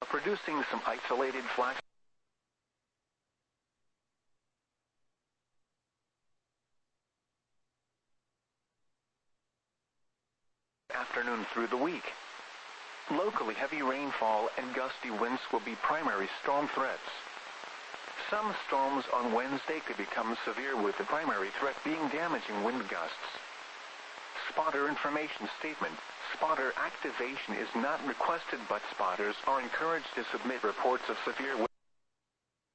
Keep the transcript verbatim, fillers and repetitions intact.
producing some isolated flash afternoon through the week. Locally, heavy rainfall and gusty winds will be primary storm threats. Some storms on Wednesday could become severe, with the primary threat being damaging wind gusts. Spotter information statement. Spotter activation is not requested, but spotters are encouraged to submit reports of severe wind.